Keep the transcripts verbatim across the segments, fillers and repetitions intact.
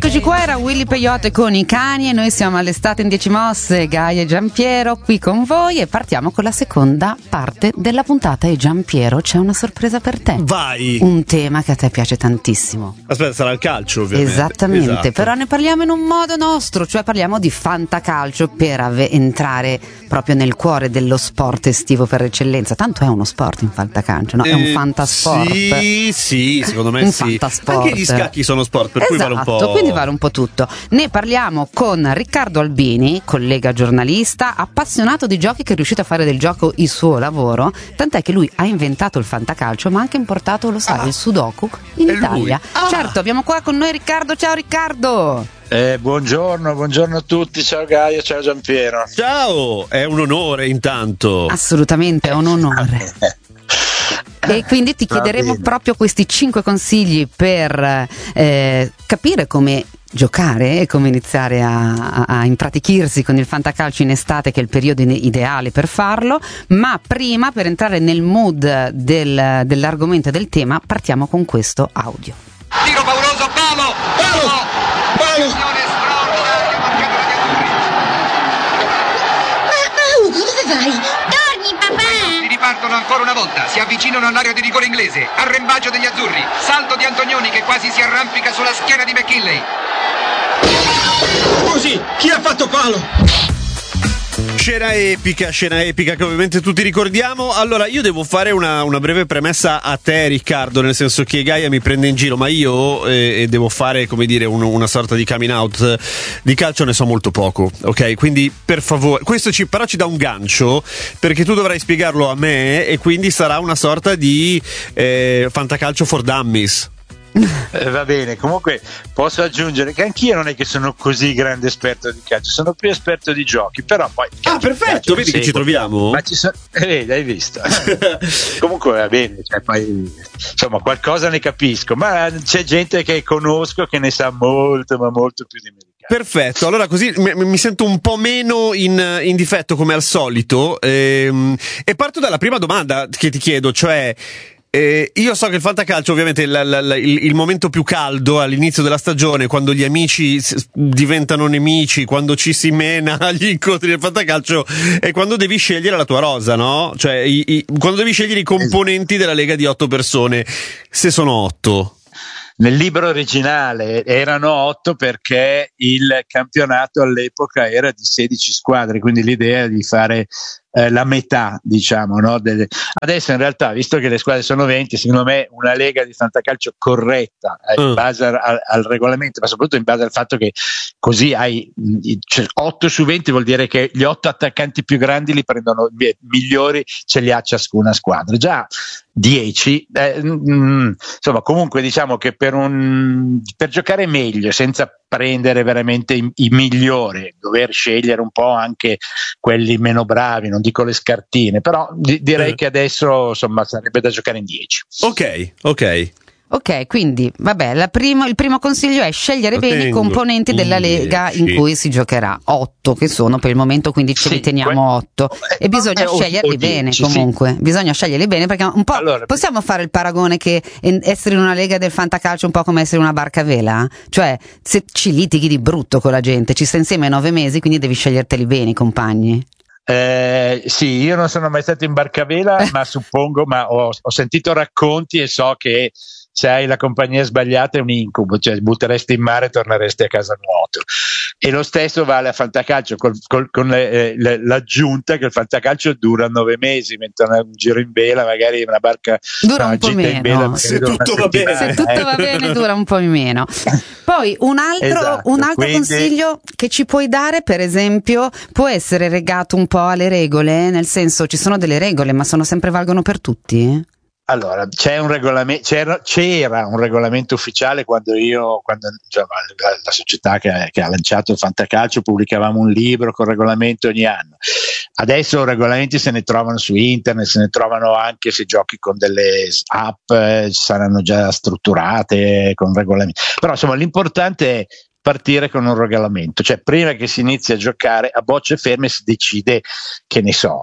Eccoci qua, era Willy Peyote con i cani e noi siamo all'estate in dieci mosse, Gaia e Giampiero qui con voi e partiamo con la seconda parte della puntata. E Giampiero, c'è una sorpresa per te. Vai! Un tema che a te piace tantissimo. Aspetta, sarà il calcio ovviamente. Esattamente, esatto. Però ne parliamo in un modo nostro, cioè parliamo di fantacalcio per ave- entrare proprio nel cuore dello sport estivo per eccellenza. Tanto è uno sport in fantacalcio, no? È un Eh, fantasport. Sì, sì, secondo me Un sì. fantasport. Anche gli scacchi sono sport, per Esatto, cui vale un po'. quindi vale un po' tutto. Ne parliamo con Riccardo Albini, collega giornalista, appassionato di giochi che è riuscito a fare del gioco il suo lavoro, tant'è che lui ha inventato il fantacalcio, ma ha anche importato, lo sai, Ah, il Sudoku in è Italia. lui. Ah. Certo, abbiamo qua con noi Riccardo. Ciao Riccardo! Eh, buongiorno, buongiorno a tutti, ciao Gaia, ciao Giampiero. Ciao, è un onore intanto. Assolutamente, è un onore. E quindi ti chiederemo proprio questi cinque consigli per eh, capire come giocare e come iniziare a, a, a impratichirsi con il fantacalcio in estate, che è il periodo in- ideale per farlo. Ma prima, per entrare nel mood del, dell'argomento e del tema, partiamo con questo audio. Tiro pauroso, palo! Palo! Palo! Azione straordinaria, marcato dagli azzurri. Mau, dove vai? Torni, papà! Si ripartono ancora una volta, si avvicinano all'area di rigore inglese. Arrembaggio degli azzurri. Salto di Antonioni che quasi si arrampica sulla schiena di McKinley. Scusi, chi ha fatto palo? Scena epica, scena epica che ovviamente tutti ricordiamo. Allora, io devo fare una, una breve premessa a te, Riccardo, nel senso che Gaia mi prende in giro, ma io eh, devo fare, come dire, un, una sorta di coming out. Di calcio ne so molto poco, ok? Quindi, per favore, questo ci, però ci dà un gancio, perché tu dovrai spiegarlo a me e quindi sarà una sorta di eh, fantacalcio for dummies. Eh, va bene, comunque posso aggiungere che anch'io non è che sono così grande esperto di calcio, sono più esperto di giochi, però poi Ah, calcio, perfetto, calcio vedi che seguo. ci troviamo? Ma ci sono, eh, vedi, hai visto. Comunque va bene, cioè, poi insomma qualcosa ne capisco, ma c'è gente che conosco che ne sa molto, ma molto più di me. Perfetto, allora così mi, mi sento un po' meno in, in difetto come al solito, ehm, e parto dalla prima domanda che ti chiedo, cioè Eh, io so che il fantacalcio ovviamente la, la, la, il, il momento più caldo all'inizio della stagione, quando gli amici s- diventano nemici, quando ci si mena agli incontri del fantacalcio, è quando devi scegliere la tua rosa, no? Cioè i, i, quando devi scegliere i componenti della lega di otto persone, se sono otto. Nel libro originale erano otto perché il campionato all'epoca era di sedici squadre, quindi l'idea è di fare eh, la metà, diciamo, no? Delle... Adesso in realtà, visto che le squadre sono venti, secondo me una lega di fantacalcio corretta eh, in base al, al regolamento, ma soprattutto in base al fatto che così hai cioè, otto su venti, vuol dire che gli otto attaccanti più grandi li prendono, migliori ce li ha ciascuna squadra. Già dieci, eh, mm, insomma, comunque diciamo che per un per giocare meglio, senza prendere veramente i, i migliori, dover scegliere un po' anche quelli meno bravi, non dico le scartine, però di, direi eh. che adesso insomma sarebbe da giocare in dieci. Ok, ok. Ok, quindi vabbè, la primo, il primo consiglio è scegliere Lo bene i tengo componenti in della lega in dieci. cui si giocherà. Otto che sono per il momento, quindi ce Sì, li teniamo que- otto. eh, E bisogna eh, o- sceglierli o bene dieci, comunque. Bisogna sceglierli bene perché un po' Allora- possiamo fare il paragone che en- essere in una lega del fantacalcio è un po' come essere una barca a vela? Cioè, se ci litighi di brutto con la gente, ci stai insieme nove mesi, quindi devi sceglierteli bene i compagni. Eh, sì, io non sono mai stato in barcavela, ma suppongo, ma ho, ho sentito racconti e so che se hai la compagnia sbagliata è un incubo, cioè butteresti in mare e torneresti a casa nuoto. E lo stesso vale a fantacalcio, col, col, con le, eh, le, l'aggiunta che il fantacalcio dura nove mesi, mentre un giro in vela, magari una barca Dura no, un po' gita in vela, meno. magari Se dura tutto una va bene. settimana, Se tutto eh. va bene dura un po' meno. Poi un altro, Esatto, un altro quindi- consiglio che ci puoi dare, per esempio, può essere legato un po' alle regole, nel senso ci sono delle regole ma sono sempre valgono per tutti? Allora, c'è un regolamento, c'era, c'era un regolamento ufficiale quando io, quando insomma, la, la società che, che ha lanciato il fantacalcio, pubblicavamo un libro con regolamento ogni anno. Adesso regolamenti se ne trovano su internet, se ne trovano anche se giochi con delle app, eh, saranno già strutturate con regolamenti. Però insomma l'importante è partire con un regolamento, cioè prima che si inizi a giocare a bocce ferme si decide, che ne so,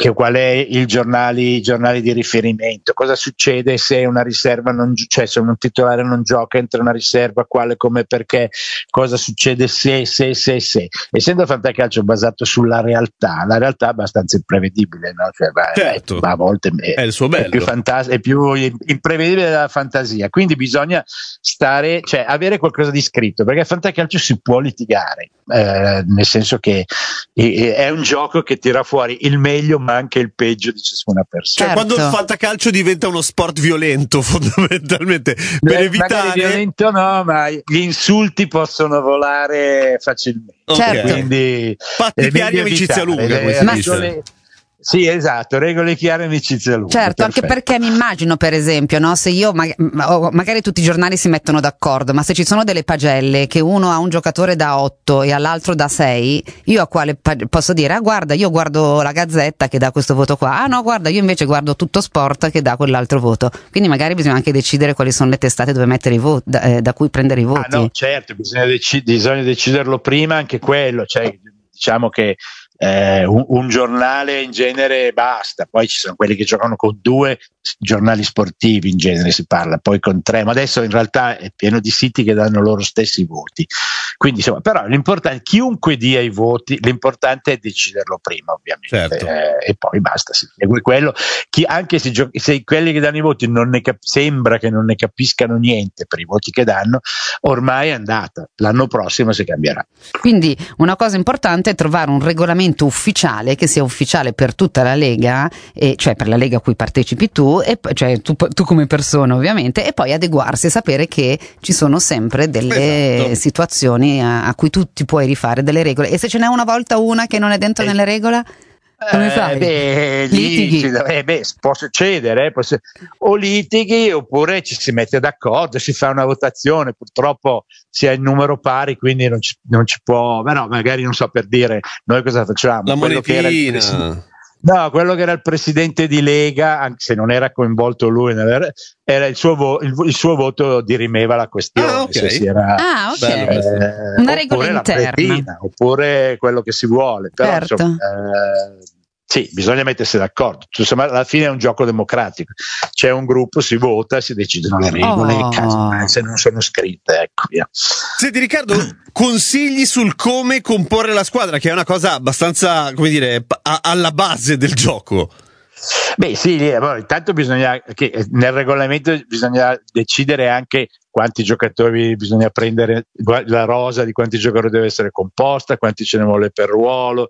che qual è il giornale, i giornali di riferimento, cosa succede se una riserva non, cioè se un titolare non gioca, entra una riserva, quale, come, perché, cosa succede se, se, se, se. Essendo il fantacalcio basato sulla realtà, la realtà è abbastanza imprevedibile, no? Cioè, va, certo. va, a volte è, è il suo bello. È più, fantas- è più imprevedibile della fantasia, quindi bisogna stare, cioè avere qualcosa di scritto, perché il fantacalcio si può litigare, eh, nel senso che è, è un gioco che tira fuori il meglio ma anche il peggio di ciascuna persona. Cioè, certo. quando il fantacalcio diventa uno sport violento, fondamentalmente, per eh, evitare violento no, ma gli insulti possono volare facilmente. Certo. Quindi patti chiari, amicizia lunga, come si Ma- dice. Sì, esatto, regole chiare, amicizia lunga. Certo, perfetto. anche perché mi immagino, per esempio, no, se io ma- ma- magari tutti i giornali si mettono d'accordo, ma se ci sono delle pagelle che uno ha un giocatore da otto e all'altro da sei, io a quale pag- posso dire: ah, guarda, io guardo la Gazzetta che dà questo voto qua, ah no, guarda, io invece guardo Tutto Sport che dà quell'altro voto. Quindi magari bisogna anche decidere quali sono le testate dove mettere i voti, da, eh, da cui prendere i voti. Ah no, certo, bisogna, dec- bisogna deciderlo prima, anche quello, cioè diciamo che Eh, un, un giornale in genere basta, poi ci sono quelli che giocano con due giornali sportivi, in genere si parla, poi con tre, ma adesso in realtà è pieno di siti che danno loro stessi voti, quindi insomma, però l'importante, chiunque dia i voti, l'importante è deciderlo prima, ovviamente, certo. eh, e poi basta, si segue quello. Chi, anche se, gio- se quelli che danno i voti non ne cap- sembra che non ne capiscano niente per i voti che danno, ormai è andata, l'anno prossimo si cambierà. Quindi una cosa importante è trovare un regolamento ufficiale che sia ufficiale per tutta la Lega, e cioè per la Lega a cui partecipi tu, e cioè tu, tu come persona ovviamente, e poi adeguarsi e sapere che ci sono sempre delle esatto. situazioni a, a cui tu ti puoi rifare delle regole, e se ce n'è una volta una che non è dentro eh. nelle regole, come fai? Eh, beh, Litighi? lì, eh, beh, può succedere, eh, può se- o litighi oppure ci si mette d'accordo, si fa una votazione, purtroppo si ha il numero pari, quindi non ci, non ci può, ma no, magari non so, per dire noi cosa facciamo. La Quello che era il presi- monetina. No, quello che era il presidente di Lega, anche se non era coinvolto lui, era il suo, vo- il, il suo voto dirimeva la questione. Ah, ok. Se si era, Ah, ok. Bello, eh, Una regola oppure la interna. pretina, oppure quello che si vuole, però Certo. insomma, eh, sì, bisogna mettersi d'accordo. Insomma, alla fine è un gioco democratico, c'è un gruppo, si vota, si decidono le regole, Oh. casomai, se non sono scritte, ecco via. Senti Riccardo, consigli sul come comporre la squadra, che è una cosa abbastanza, come dire, a- alla base del gioco. Beh sì, lì, allora, intanto bisogna che nel regolamento bisogna decidere anche quanti giocatori bisogna prendere, la rosa di quanti giocatori deve essere composta, quanti ce ne vuole per ruolo,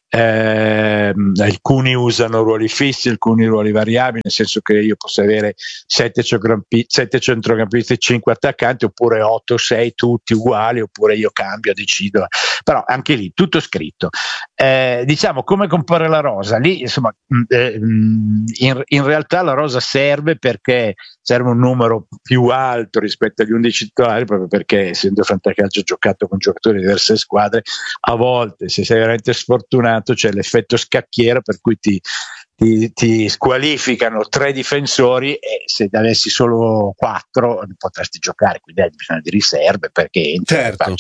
eh, alcuni usano ruoli fissi, alcuni ruoli variabili, nel senso che io posso avere sette centrocampisti e cinque attaccanti, oppure otto o sei tutti uguali, oppure io cambio, decido, però anche lì tutto scritto. Eh, diciamo come comporre la rosa, lì insomma eh, in, in realtà la rosa serve perché serve un numero più alto rispetto agli undici titolari, proprio perché essendo fantacalcio giocato con giocatori di diverse squadre, a volte se sei veramente sfortunato c'è l'effetto scacchiera per cui ti, ti, ti squalificano tre difensori e se ne avessi solo quattro potresti giocare, quindi hai bisogno di riserve perché entra. Certo.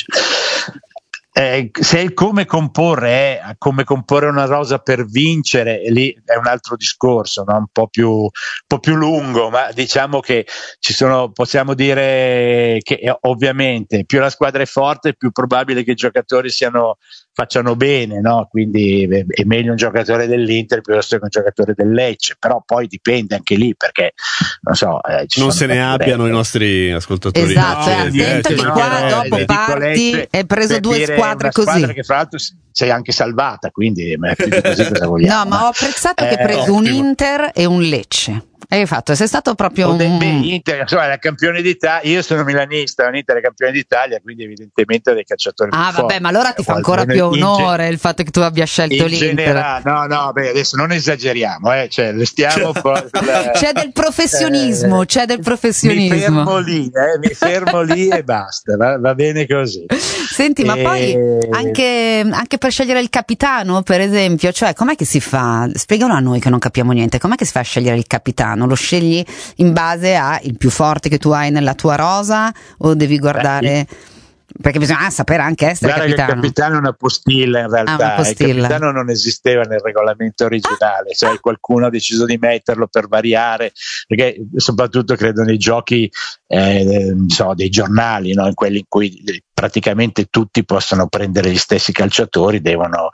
Eh, se il come comporre è come comporre una rosa per vincere, lì è un altro discorso, no? un po' più, un po' più lungo, ma diciamo che ci sono, possiamo dire che eh, ovviamente più la squadra è forte, più probabile che i giocatori siano, facciano bene, no? Quindi è, è meglio un giocatore dell'Inter piuttosto che un giocatore del Lecce, però poi dipende anche lì perché non so, eh, ci Non sono se ne tante abbiano regole. i nostri ascoltatori. Esatto, No, e niente, attento che no, qua eh, dopo dico parti Lecce, e preso per due dire squadre una squadra così. che fra l'altro sei anche salvata, quindi ma più di così cosa vogliamo? No, ma ho apprezzato che hai Eh, preso un ottimo. Inter e un Lecce. Hai fatto, sei stato proprio Oh, beh, un... beh, Inter, insomma, è campione d'Italia. Io sono milanista, l'Inter è campione d'Italia, quindi evidentemente ha dei calciatori più Ah, vabbè, forti. ma allora ti fa O ancora almeno più in ge- onore il fatto che tu abbia scelto in l'Inter. generale, no, no, beh, adesso non esageriamo, eh, cioè, restiamo fuori dal- C'è del professionismo, eh, c'è del Mi professionismo. fermo lì, eh, mi fermo lì e basta, va, va bene così. Senti, ma Eh, poi anche, anche per scegliere il capitano, per esempio, cioè com'è che si fa? Spiegalo a noi che non capiamo niente, com'è che si fa a scegliere il capitano? Lo scegli in base a il più forte che tu hai nella tua rosa o devi guardare... perché bisogna sapere anche essere Guarda capitano. Che il capitano è una postilla in realtà, ah, una postilla. Il capitano non esisteva nel regolamento originale, ah, cioè ah. qualcuno ha deciso di metterlo per variare, perché soprattutto credo nei giochi eh, so, dei giornali, no? In quelli in cui praticamente tutti possono prendere gli stessi calciatori, devono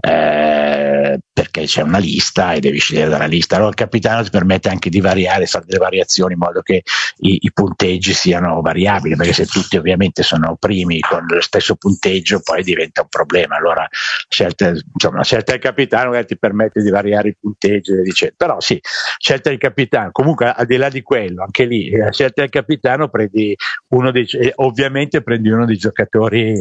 eh, perché c'è una lista e devi scegliere dalla lista. Allora il capitano ti permette anche di variare, fare delle variazioni in modo che i, i punteggi siano variabili, perché se tutti ovviamente sono primi con lo stesso punteggio poi diventa un problema. Allora scelta, insomma, la scelta del capitano che ti permette di variare i punteggi e dice, però sì, scelta del capitano, comunque al di là di quello, anche lì la scelta del capitano prendi uno dei, eh, ovviamente prendi uno dei giocatori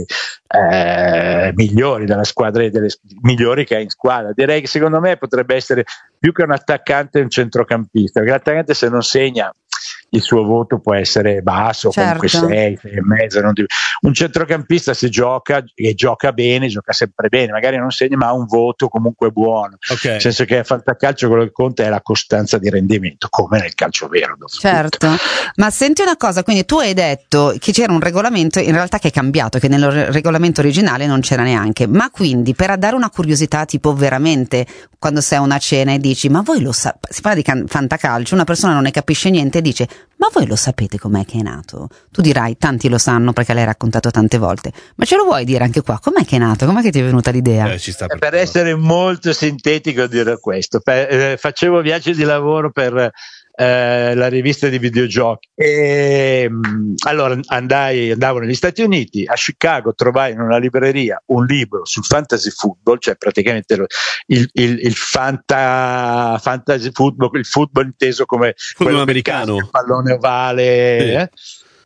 eh, migliori della squadra, delle migliori che hai in squadra. Direi che secondo me potrebbe essere più che un attaccante un centrocampista, perché l'attaccante se non segna il suo voto può essere basso, certo. Comunque sei, sei e mezzo. Non ti... Un centrocampista se gioca e gioca bene, gioca sempre bene, magari non segna ma ha un voto comunque buono, okay. Nel senso che a fantacalcio quello che conta è la costanza di rendimento, come nel calcio vero. Certo, ma senti una cosa, quindi tu hai detto che c'era un regolamento in realtà che è cambiato, che nel regolamento originale non c'era neanche, ma quindi per dare una curiosità tipo veramente quando sei a una cena e dici ma voi lo sapete, si parla di can- fantacalcio, una persona non ne capisce niente e dice ma voi lo sapete com'è che è nato? Tu dirai tanti lo sanno perché l'hai raccontato tante volte, ma ce lo vuoi dire anche qua? Com'è che è nato? Com'è che ti è venuta l'idea? Eh, ci sta per, per essere molto sintetico dire questo, per, eh, facevo viaggi di lavoro per eh, la rivista di videogiochi e mh, allora andai, andavo negli Stati Uniti, a Chicago trovai in una libreria un libro sul fantasy football, cioè praticamente lo, il, il, il fanta, fantasy football, il football inteso come football americano, il pallone ovale, sì. eh?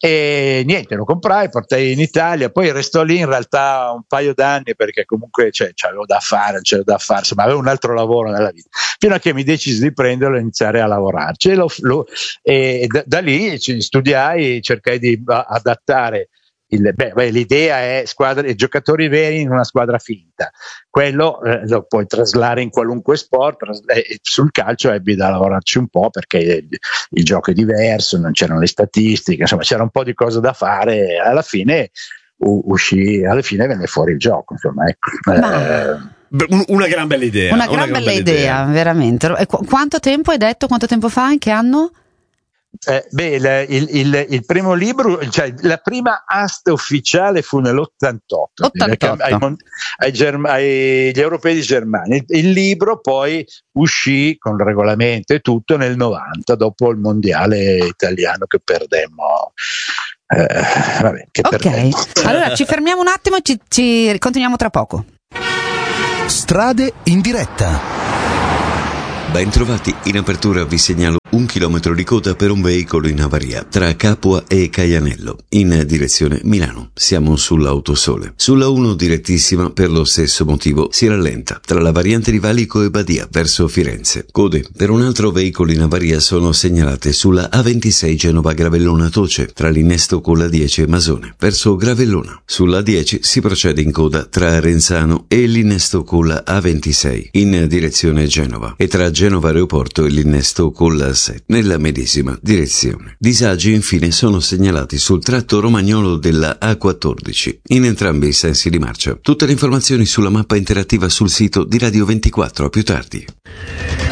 E niente, lo comprai, portai in Italia, poi restò lì in realtà un paio d'anni perché comunque cioè, c'avevo da fare, non c'era da fare, insomma avevo un altro lavoro nella vita, fino a che mi decisi di prenderlo e iniziare a lavorarci e, lo, lo, e da, da lì studiai, cercai di adattare il, beh, beh, l'idea è squadre, giocatori veri in una squadra finta, quello eh, lo puoi traslare in qualunque sport, tras- eh, sul calcio ebbi da lavorarci un po' perché il, il gioco è diverso, non c'erano le statistiche, insomma c'era un po' di cose da fare e alla fine u- uscì, alla fine venne fuori il gioco, insomma ecco. Ma... Eh, una gran bella idea, una gran, una gran bella, bella idea, idea, veramente. E qu- quanto tempo hai detto? Quanto tempo fa? In che anno? Eh, beh, il, il, il, il primo libro, cioè la prima asta ufficiale fu nell'ottantotto ottantotto. Ai, ai, Germ- agli europei di Germania. Il, il libro poi uscì con il regolamento e tutto nel novanta, dopo il mondiale italiano che perdemmo. Eh, vabbè, che ok, perdemmo. Allora ci fermiamo un attimo e ci, ci continuiamo tra poco. Strade in diretta. Ben trovati, in apertura vi segnalo un chilometro di coda per un veicolo in avaria tra Capua e Caianello, in direzione Milano. Siamo sull'Autosole. Sulla uno direttissima, per lo stesso motivo, si rallenta tra la variante di Valico e Badia verso Firenze. Code per un altro veicolo in avaria sono segnalate sulla A ventisei Genova Gravellona Toce, tra l'innesto con la dieci e Masone, verso Gravellona. Sulla dieci si procede in coda tra Renzano e l'innesto con la A ventisei, in direzione Genova, e tra Genova Aeroporto e l'innesto con la sette, nella medesima direzione. Disagi infine sono segnalati sul tratto romagnolo della A quattordici, in entrambi i sensi di marcia. Tutte le informazioni sulla mappa interattiva sul sito di Radio ventiquattro. A più tardi.